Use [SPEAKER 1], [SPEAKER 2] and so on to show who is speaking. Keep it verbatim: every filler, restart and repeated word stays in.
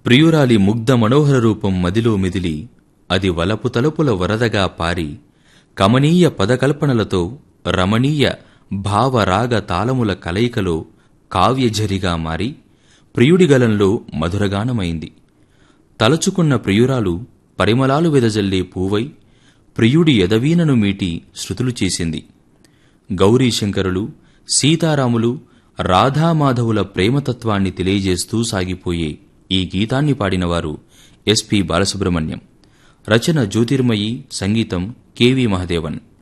[SPEAKER 1] ప్రియురాలి ముగ్ధ మనోహర రూపం మదిలో మెదిలి అది వలపు తలుపుల వరదగా పారి కమనీయ పదకల్పనలతో రమణీయ భావరాగ తాళముల కలయికలో కావ్యఝరిగా మారి ప్రియుడి గలంలో మధురగానమైంది. తలచుకున్న ప్రియురాలు పరిమళాలు వెదజల్లే పూవై ప్రియుడి ఎదవీనను మీటి శృతులు చేసింది. గౌరీశంకరులు, సీతారాములు, రాధామాధవుల ప్రేమతత్వాన్ని తెలియజేస్తూ సాగిపోయే ఈ గీతాన్ని పాడినవారు ఎస్పి బాలసుబ్రహ్మణ్యం. రచన జ్యోతిర్మయి, సంగీతం కెవి మహదేవన్.